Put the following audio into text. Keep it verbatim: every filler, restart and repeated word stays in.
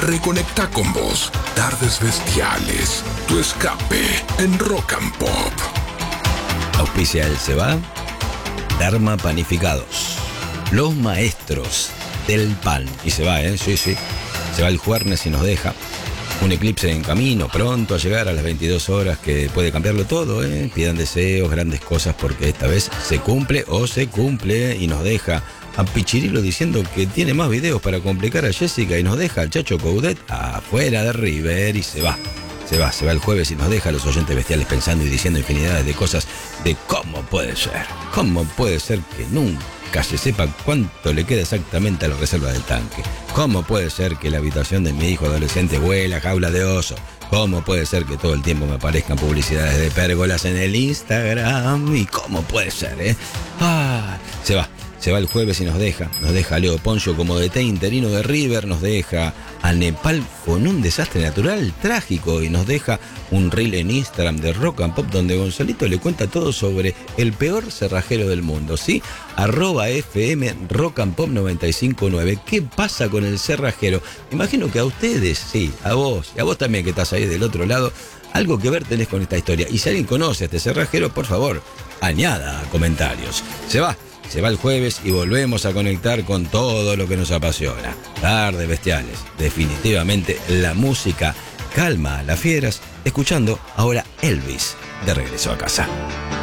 Reconecta con vos. Tardes Bestiales. Tu escape en Rock and Pop. Auspicia el Se Va. Dharma Panificados. Los maestros del pan. Y se va, ¿eh? Sí, sí. Se va el jueves y nos deja. Un eclipse en camino, pronto a llegar a las veintidós horas, que puede cambiarlo todo, ¿eh? Pidan deseos, grandes cosas, porque esta vez se cumple o se cumple y nos deja a Pichirilo diciendo que tiene más videos para complicar a Jessica y nos deja al Chacho Coudet afuera de River y se va. Se va, se va el jueves y nos deja a los oyentes bestiales pensando y diciendo infinidades de cosas de cómo puede ser, cómo puede ser que nunca se sepa cuánto le queda exactamente a la reserva del tanque. ¿Cómo puede ser que la habitación de mi hijo adolescente huela a jaula de oso? ¿Cómo puede ser que todo el tiempo me aparezcan publicidades de pérgolas en el Instagram? ¿Y cómo puede ser, eh? Ah, se va. Se va el jueves y nos deja, nos deja a Leo Poncho como D T interino de River, nos deja a Nepal con un desastre natural trágico y nos deja un reel en Instagram de Rock and Pop donde Gonzalito le cuenta todo sobre el peor cerrajero del mundo, ¿sí? Arroba F M Rock and Pop noventa y cinco punto nueve. ¿Qué pasa con el cerrajero? Imagino que a ustedes, sí, a vos, y a vos también que estás ahí del otro lado, algo que ver tenés con esta historia. Y si alguien conoce a este cerrajero, por favor, añada comentarios. Se va. Se va el jueves y volvemos a conectar con todo lo que nos apasiona. Tardes Bestiales. Definitivamente la música calma a las fieras. Escuchando ahora Elvis de Regreso a Casa.